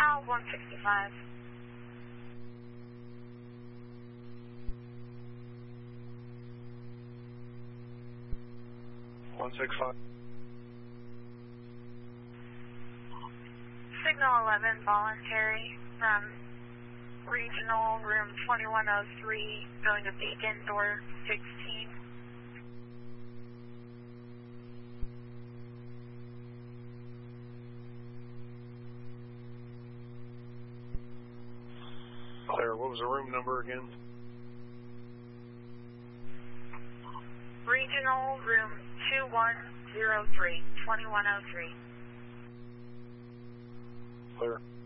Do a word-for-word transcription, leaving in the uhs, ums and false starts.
Now one sixty-five. one six five. Signal eleven, voluntary, from regional room twenty-one oh three, going to beacon door sixteen. Clear. What was the room number again? Regional room two one zero three, twenty-one oh three. Clear.